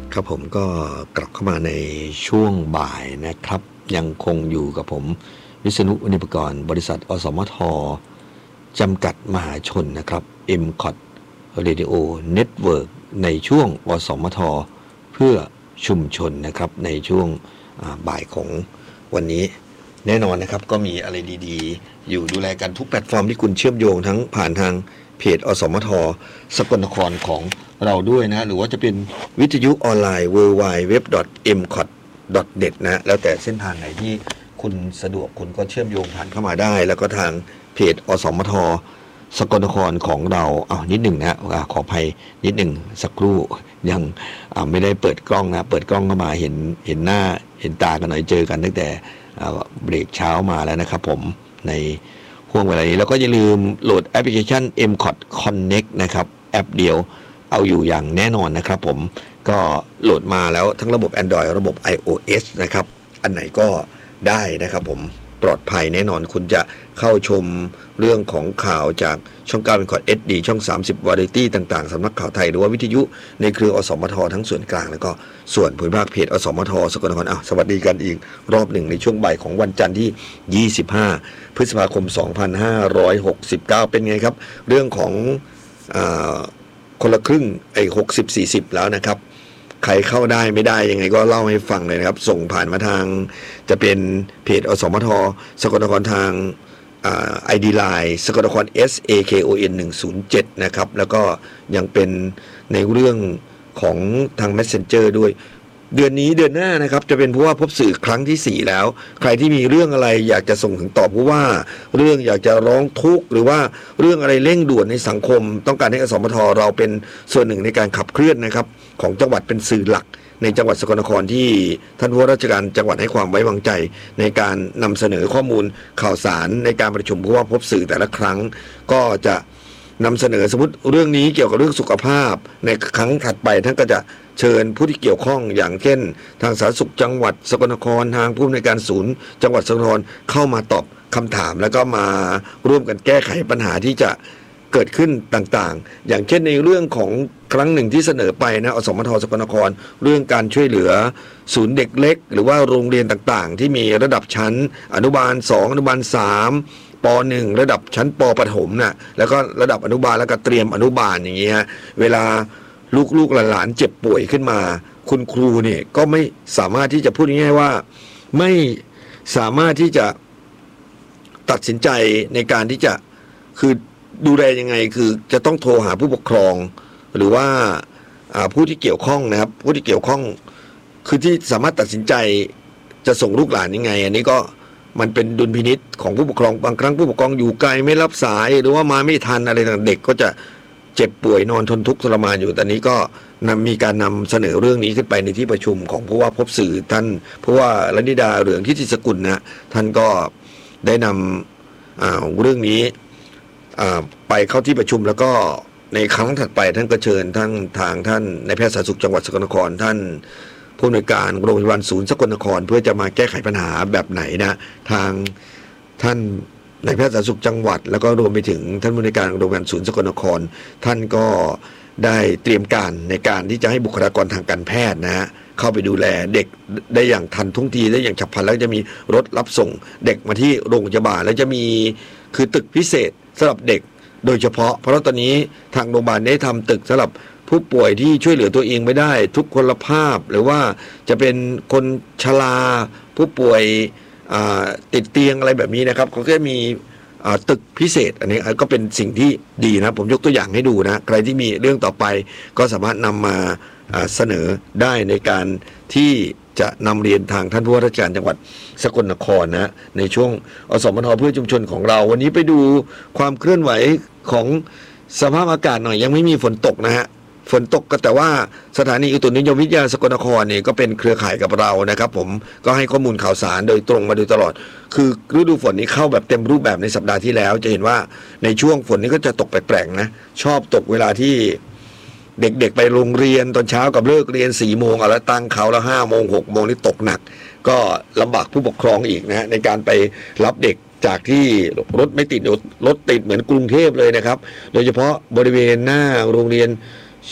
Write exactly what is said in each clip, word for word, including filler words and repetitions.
ครับผมก็กลับเข้ามาในช่วงบ่ายนะครับยังคงอยู่กับผมวิษณุวณิปกรบริษัทอสมทจำกัดมหาชนนะครับ เอ็ม ซี โอ ที Radio Network ในช่วงอสมทเพื่อชุมชนนะครับในช่วงบ่ายของวันนี้แน่นอนนะครับก็มีอะไรดีๆอยู่ดูแลกันทุกแพลตฟอร์มที่คุณเชื่อมโยงทั้งผ่านทางเพจอสมทสกลนครของเราด้วยนะหรือว่าจะเป็นวิทยุออนไลน์ ดับเบิลยู ดับเบิลยู ดับเบิลยู ดับเบิลยู ดอท เอ็ม ซี โอ ที ดอท เน็ต นะแล้วแต่เส้นทางไหนที่คุณสะดวกคุณก็เชื่อมโยงผ่านเข้ามาได้แล้วก็ทางเพจอสมทสกลนครของเราเอานิดหนึ่งนะขออภัยนิดหนึ่งสักครู่ยังไม่ได้เปิดกล้องนะเปิดกล้องเข้ามาเห็นเห็นหน้าเห็นตากันหน่อยเจอกันตั้งแต่เบรกเช้ามาแล้วนะครับผมในห่วงเวลานี้แล้วก็อย่าลืมโหลดแอปพลิเคชัน เอ็ม ซี โอ ที Connect นะครับแอปเดียวเอาอยู่อย่างแน่นอนนะครับผมก็โหลดมาแล้วทั้งระบบ Android ระบบ iOS นะครับอันไหนก็ได้นะครับผมปลอดภัยแน่นอนคุณจะเข้าชมเรื่องของข่าวจากช่องเก้าเป็นคอร์ด เอส ดี ช่องสามสิบวาไรตี้ต่างๆสำนักข่าวไทยหรือว่าวิทยุในเครืออสมททั้งส่วนกลางแล้วก็ส่วนภูมิภาคเพจอสมทสกลนครอ้าวสวัสดีกันอีกรอบหนึ่งในช่วงบ่ายของวันจันทร์ที่ยี่สิบห้าพฤษภาคมสองพันห้าร้อยหกสิบเก้าเป็นไงครับเรื่องของอ่าคนละครึ่งไอ้หกสิบ สี่สิบแล้วนะครับใครเข้าได้ไม่ได้ยังไงก็เล่าให้ฟังเลยนะครับส่งผ่านมาทางจะเป็นเพจอสมทสกลนครทางไอดีไลน์สกลนคร เอส เอ เค โอ เอ็น หนึ่งศูนย์เจ็ดนะครับแล้วก็ยังเป็นในเรื่องของทาง Messenger ด้วยเดือนนี้เดือนหน้านะครับจะเป็นผู้ว่าพบสื่อครั้งที่สี่แล้วใครที่มีเรื่องอะไรอยากจะส่งถึงต่อผู้ว่าเรื่องอยากจะร้องทุกข์หรือว่าเรื่องอะไรเร่งด่วนในสังคมต้องการให้อสมทเราเป็นส่วนหนึ่งในการขับเคลื่อนนะครับของจังหวัดเป็นสื่อหลักในจังหวัดสกลนครที่ท่านผู้ว่าราชการจังหวัดให้ความไว้วางใจในการนำเสนอข้อมูลข่าวสารในการประชุมผู้ว่าพบสื่อแต่ละครั้งก็จะนำเสนอสมมติเรื่องนี้เกี่ยวกับเรื่องสุขภาพในครั้งถัดไปท่านก็จะเชิญผู้ที่เกี่ยวข้องอย่างเช่นทางสาธารณสุขจังหวัดสกลนครทางผู้อำนวยการศูนย์จังหวัดสกลนครเข้ามาตอบคำถามแล้วก็มาร่วมกันแก้ไขปัญหาที่จะเกิดขึ้นต่างๆอย่างเช่นในเรื่องของครั้งหนึ่งที่เสนอไปนะอสมทสกลนครเรื่องการช่วยเหลือศูนย์เด็กเล็กหรือว่าโรงเรียนต่างๆที่มีระดับชั้นอนุบาลสองอนุบาลสามป หนึ่ง ระดับชั้นปประถมนะแล้วก็ระดับอนุบาลแล้วก็เตรียมอนุบาลอย่างเงี้ยเวลาลูกๆหลานๆเจ็บป่วยขึ้นมาคุณครูเนี่ยก็ไม่สามารถที่จะพูดง่ายๆว่าไม่สามารถที่จะตัดสินใจในการที่จะคือดูแลยังไงคือจะต้องโทรหาผู้ปกครองหรือว่าผู้ที่เกี่ยวข้องนะครับผู้ที่เกี่ยวข้องคือที่สามารถตัดสินใจจะส่งลูกหลานยังไงอันนี้ก็มันเป็นดุลพินิจของผู้ปกครองบางครั้งผู้ปกครองอยู่ไกลไม่รับสายหรือว่ามาไม่ทันอะไรต่างเด็กก็จะเจ็บป่วยนอนทนทุกข์ทรมานอยู่ตอนนี้ก็นำมีการนำเสนอเรื่องนี้ขึ้นไปในที่ประชุมของผู้ว่าพบสื่อท่านผู้ว่าลนิดาเหลืองทิติสกุลนะท่านก็ได้นำเรื่องนี้ไปเข้าที่ประชุมแล้วก็ในครั้งถัดไปท่านก็เชิญทั้งทางท่านนายแพทย์สาธารณสุขจังหวัดสกลนครท่านผู้อำนวยการโรงพยาบาลศูนย์สกลนครเพื่อจะมาแก้ไขปัญหาแบบไหนนะทางท่านนายแพทย์สาธารณสุขจังหวัดแล้วก็รวมไปถึงท่านผู้อำนวยการโรงพยาบาลศูนย์สกลนครท่านก็ได้เตรียมการในการที่จะให้บุคลากรทางการแพทย์นะฮะเข้าไปดูแลเด็กได้อย่างทันท่วงทีได้อย่างฉับพลันแล้วจะมีรถรับส่งเด็กมาที่โรงพยาบาลแล้วจะมีคือตึกพิเศษสำหรับเด็กโดยเฉพาะเพราะตอนนี้ทางโรงพยาบาลได้ทำตึกสำหรับผู้ป่วยที่ช่วยเหลือตัวเองไม่ได้ทุกพลภาพหรือว่าจะเป็นคนชราผู้ป่วยติดเตียงอะไรแบบนี้นะครับเขาก็มีตึกพิเศษอันนี้ก็เป็นสิ่งที่ดีนะผมยกตัวอย่างให้ดูนะใครที่มีเรื่องต่อไปก็สามารถนำมาเสนอได้ในการที่จะนำเรียนทางท่านผู้ว่าราชการจังหวัดสกลนครนะในช่วงอสมทเพื่อชุมชนของเราวันนี้ไปดูความเคลื่อนไหวของสภาพอากาศหน่อยยังไม่มีฝนตกนะฮะฝนตกก็แต่ว่าสถานีอุตุนิยมวิทยาสกลนครเนี่ยก็เป็นเครือข่ายกับเรานะครับผมก็ให้ข้อมูลข่าวสารโดยตรงมาโดยตลอดคือฤดูฝนนี้เข้าแบบเต็มรูปแบบในสัปดาห์ที่แล้วจะเห็นว่าในช่วงฝนนี้ก็จะตกแปลกๆนะชอบตกเวลาที่เด็กๆไปโรงเรียนตอนเช้ากับเลิกเรียนสี่โมงเอาแล้วตั้งเขาแล้วห้าโมงหกโมงนี่ตกหนักก็ลำบากผู้ปกครองอีกนะในการไปรับเด็กจากที่รถไม่ติดรถติดเหมือนกรุงเทพเลยนะครับโดยเฉพาะบริเวณหน้าโรงเรียน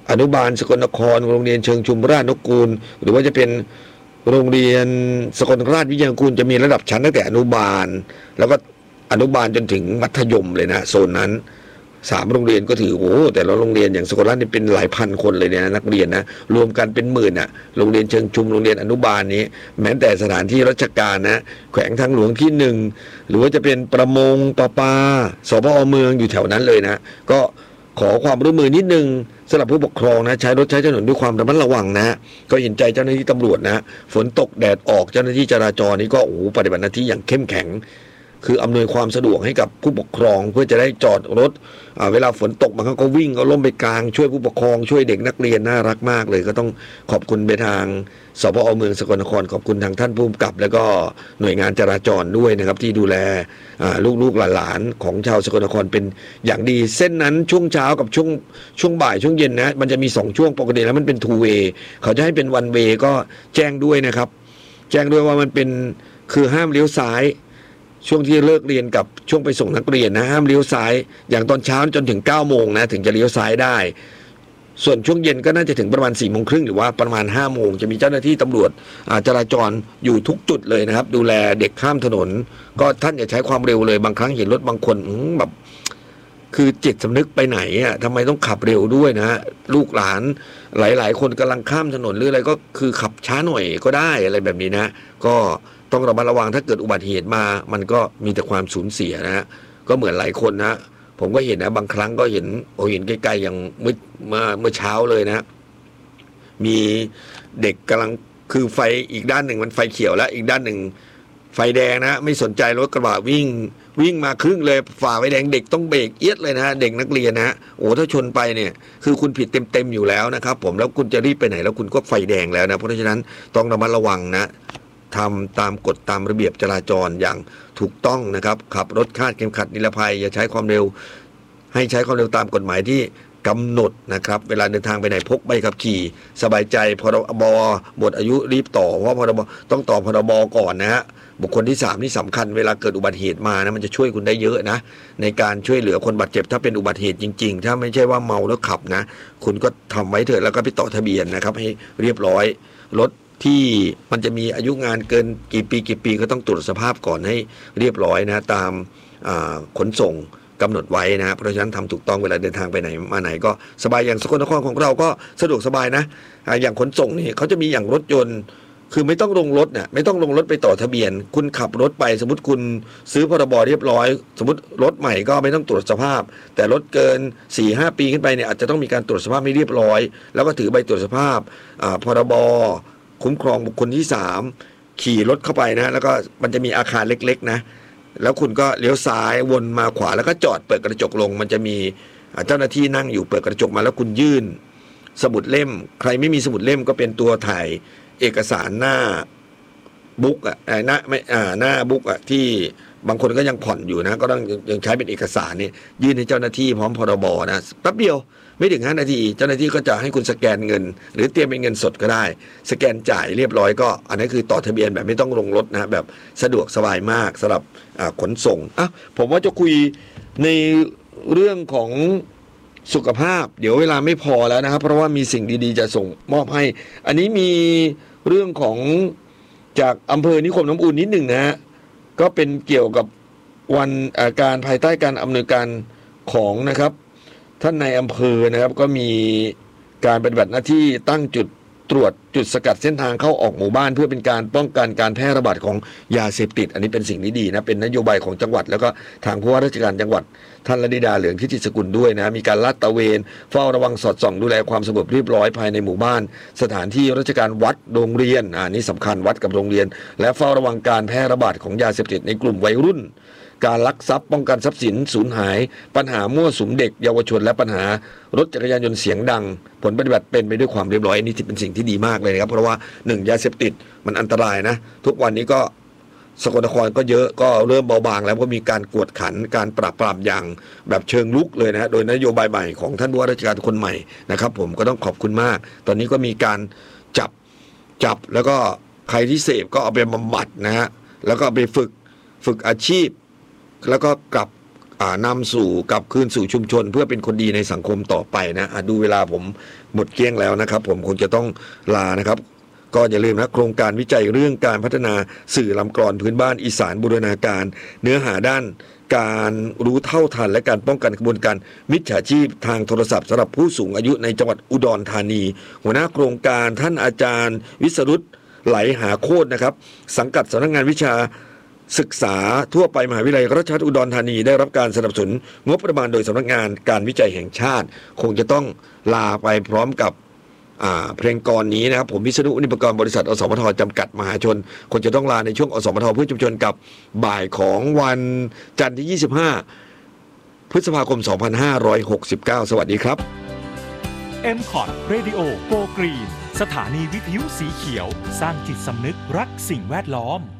อนุบาลสกลนครโรงเรียนเชิงชุมราชนกกูลหรือว่าจะเป็นโรงเรียนสกลราชวิทยากูลจะมีระดับชั้นตั้งแต่อนุบาลแล้วก็อนุบาลจนถึงมัธยมเลยนะโซนนั้นสามโรงเรียนก็ถือโอ้แต่ละโรงเรียนอย่างสกลราชนี่เป็นหลายพันคนเลยเนี่ยนะนักเรียนนะรวมกันเป็นหมื่นอ่ะโรงเรียนเชิงชุมโรงเรียนอนุบาลนี้แม้แต่สถานที่ราชการนะแขวงทางหลวงที่หนึ่งหรือว่าจะเป็นประมงปปาสปอเมืองอยู่แถวนั้นเลยนะก็ขอความร่วมมือนิดนึงสำหรับผู้ปกครองนะใช้รถใช้ถนนด้วยความระมัดระวังนะก็เห็นใจเจ้าหน้าที่ตำรวจนะฝนตกแดดออกเจ้าหน้าที่จราจรนี่ก็โอ้ปฏิบัติหน้าที่อย่างเข้มแข็งคืออำนวยความสะดวกให้กับผู้ปกครองเพื่อจะได้จอดรถเวลาฝนตกบางครั้งก็วิ่งเอาล่มไปกลางช่วยผู้ปกครองช่วยเด็กนักเรียนน่ารักมากเลยก็ต้องขอบคุณไปทางสปอเมืองสกลนครขอบคุณทางท่านผู้กำกับแล้วก็หน่วยงานจราจรด้วยนะครับที่ดูแลลูกๆหลานๆของชาวสกลนครเป็นอย่างดีเส้นนั้นช่วงเช้ากับช่วงช่วงบ่ายช่วงเย็นนะมันจะมีสองช่วงปกติแล้วมันเป็น ทู เวย์ เขาจะให้เป็น วัน เวย์ ก็แจ้งด้วยนะครับแจ้งด้วยว่ามันเป็นคือห้ามเลี้ยวซ้ายช่วงที่เลิกเรียนกับช่วงไปส่งนักเรียนนะห้ามเลี้ยวซ้ายอย่างตอนเช้าจนถึงเก้าโมงนะถึงจะเลี้ยวซ้ายได้ส่วนช่วงเย็นก็น่าจะถึงประมาณสี่โมงครึ่งหรือว่าประมาณห้าโมงจะมีเจ้าหน้าที่ตำรวจจราจรอยู่ทุกจุดเลยนะครับดูแลเด็กข้ามถนนก็ท่านอย่าใช้ความเร็วเลยบางครั้งเห็นรถบางคนแบบคือจิตสำนึกไปไหนอ่ะทำไมต้องขับเร็วด้วยนะลูกหลานหลายๆคนกำลังข้ามถนนหรืออะไรก็คือขับช้าหน่อยก็ได้อะไรแบบนี้นะก็ต้องระมัดระวังถ้าเกิดอุบัติเหตุมามันก็มีแต่ความสูญเสียนะฮะก็เหมือนหลายคนนะผมก็เห็นนะบางครั้งก็เห็นโอ้เห็นใกล้ๆอย่างเมื่อเมื่อเมื่อเช้าเลยนะมีเด็กกำลังคือไฟอีกด้านหนึ่งมันไฟเขียวแล้วอีกด้านหนึ่งไฟแดงนะไม่สนใจรถกระบะวิ่งวิ่งมาครึ่งเลยฝ่าไฟแดงเด็กต้องเบรกเอียดเลยนะเด็กนักเรียนนะโอ้ถ้าชนไปเนี่ยคือคุณผิดเต็มๆอยู่แล้วนะครับผมแล้วคุณจะรีบไปไหนแล้วคุณก็ไฟแดงแล้วนะเพราะฉะนั้นต้องระมัดระวังนะทำตามกฎตามระเบียบจราจรอย่างถูกต้องนะครับขับรถคาดเข็มขัดนิรภัยอย่าใช้ความเร็วให้ใช้ความเร็วตามกฎหมายที่กำหนดนะครับเวลาเดินทางไปไหนพกใบขับขี่สบายใจพรบหมดอายุรีบต่อเพราะพรบต้องต่อพรบก่อนนะฮะบุคคลที่สามนี่สำคัญเวลาเกิดอุบัติเหตุมานะมันจะช่วยคุณได้เยอะนะในการช่วยเหลือคนบาดเจ็บถ้าเป็นอุบัติเหตุจริงๆถ้าไม่ใช่ว่าเมาแล้วขับนะคุณก็ทำไว้เถอะแล้วก็ไปต่อทะเบียนนะครับให้เรียบร้อยรถที่มันจะมีอายุงานเกินกี่ปีกี่ปีก็ต้องตรวจสภาพก่อนให้เรียบร้อยนะตามขนส่งกำหนดไว้นะเพราะฉะนั้นทำถูกต้องเวลาเดินทางไปไหนมาไหนก็สบายอย่างสกลนครของเราก็สะดวกสบายนะอย่างขนส่งนี่เขาจะมีอย่างรถยนต์คือไม่ต้องลงรถเนี่ยไม่ต้องลงรถไปต่อทะเบียนคุณขับรถไปสมมติคุณซื้อพรบเรียบร้อยสมมติรถใหม่ก็ไม่ต้องตรวจสภาพแต่รถเกิน สี่ห้า ปีขึ้นไปเนี่ยอาจจะต้องมีการตรวจสภาพไม่เรียบร้อยแล้วก็ถือใบตรวจสภาพพรบคุ้มครองบุคคลที่สามขี่รถเข้าไปนะแล้วก็มันจะมีอาคารเล็กๆนะแล้วคุณก็เลี้ยวซ้ายวนมาขวาแล้วก็จอดเปิดกระจกลงมันจะมีเจ้าหน้าที่นั่งอยู่เปิดกระจกมาแล้วคุณยื่นสมุดเล่มใครไม่มีสมุดเล่มก็เป็นตัวถ่ายเอกสารหน้าบุ๊กอ่ะหน้าไม่อ่าหน้าบุ๊กอ่ะที่บางคนก็ยังผ่อนอยู่นะก็ต้องยังใช้เป็นเอกสารนี่ยื่นให้เจ้าหน้าที่พร้อมพรบนะแป๊บเดียวไม่ถึงห้านาทีเจ้าหน้าที่ก็จะให้คุณสแกนเงินหรือเตรียมเป็นเงินสดก็ได้สแกนจ่ายเรียบร้อยก็อันนี้คือต่อทะเบียนแบบไม่ต้องลงรถนะแบบสะดวกสบายมากสำหรับขนส่งอ่ะผมว่าจะคุยในเรื่องของสุขภาพเดี๋ยวเวลาไม่พอแล้วนะครับเพราะว่ามีสิ่งดีๆจะส่งมอบให้อันนี้มีเรื่องของจากอำเภอนิคมน้ำอุ่นนิดหนึ่งนะฮะก็เป็นเกี่ยวกับวันการภายใต้การอำนวยการของนะครับท่านในอำเภอนะครับก็มีการปฏิบัติหน้าที่ตั้งจุดตรวจจุดสกัดเส้นทางเข้าออกหมู่บ้านเพื่อเป็นการป้องกันการแพร่ระบาดของยาเสพติดอันนี้เป็นสิ่งที่ดีนะเป็นนโยบายของจังหวัดแล้วก็ทางผู้ว่าราชการจังหวัดท่านระดิดาเหลืองทิติสกุลด้วยนะมีการลาดตระเวนเฝ้าระวังสอดส่องดูแลความสงบเรียบร้อยภายในหมู่บ้านสถานที่ราชการวัดโรงเรียนอ่านี่สำคัญวัดกับโรงเรียนและเฝ้าระวังการแพร่ระบาดของยาเสพติดในกลุ่มวัยรุ่นการลักทรัพย์ป้องกันทรัพย์สินสูญหายปัญหามั่วสุมเด็กเยาวชนและปัญหารถจักรยานยนต์เสียงดังผลปฏิบัติเป็นไปด้วยความเรียบร้อยนี่เป็นสิ่งที่ดีมากเลยนะครับเพราะว่าหนึ่งยาเสพติดมันอันตรายนะทุกวันนี้ก็สกลนครก็เยอะก็เริ่มเบาบางแล้วก็มีการกวดขันการปราบปรามอย่างแบบเชิงลุกเลยนะโดยนโยบายใหม่ของท่านผู้ว่าราชการคนใหม่นะครับผมก็ต้องขอบคุณมากตอนนี้ก็มีการจับจับแล้วก็ใครที่เสพก็เอาไปบำบัดนะฮะแล้วก็ไปฝึกฝึกอาชีพแล้วก็กลับนำสู่กับคืนสู่ชุมชนเพื่อเป็นคนดีในสังคมต่อไปนะดูเวลาผมหมดเกลี้ยงแล้วนะครับผมคงจะต้องลานะครับก็อย่าลืมนะโครงการวิจัยเรื่องการพัฒนาสื่อลำกลอนพื้นบ้านอีสานบูรณาการเนื้อหาด้านการรู้เท่าทันและการป้องกันกระบวนการมิจฉาชีพทางโทรศัพท์สำหรับผู้สูงอายุในจังหวัดอุดรธานีหัวหน้าโครงการท่านอาจารย์วิสรุตไหลหาโคตรนะครับสังกัดสำนักงานวิชาศึกษาทั่วไปมหาวิทยาลัยราชภัฏอุดรธานีได้รับการสนับสนุนงบประมาณโดยสำนักงานการวิจัยแห่งชาติคงจะต้องลาไปพร้อมกับเพลงกรนี้นะครับผมวิษณุอุณิปกรณ์บริษัทอสมทจำกัดมหาชนคงจะต้องลาในช่วงอสมทเพื่อชุมชนกับบ่ายของวันจันทร์ที่ยี่สิบห้าพฤษภาคมสองพันห้าร้อยหกสิบเก้าสวัสดีครับเอ็ม คอท Radio Go Green สถานีวิทยุสีเขียวสร้างจิตสำนึกรักสิ่งแวดล้อม